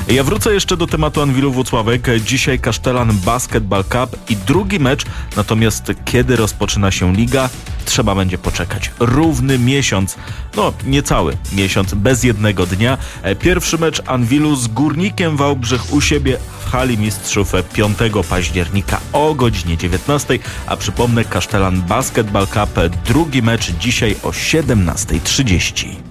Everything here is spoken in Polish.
Ja wrócę jeszcze do tematu Anwilu Włocławek. Dzisiaj Kasztelan Basketball Cup i drugi mecz, natomiast kiedy rozpoczyna się liga, trzeba będzie poczekać. Równy miesiąc, niecały miesiąc, bez jednego dnia. Pierwszy mecz Anwilu z Górnikiem Wałbrzych u siebie w hali mistrzów 5 października o godzinie 19, a przypomnę Kasztelan Basketball Cup, drugi mecz dzisiaj o 17:30.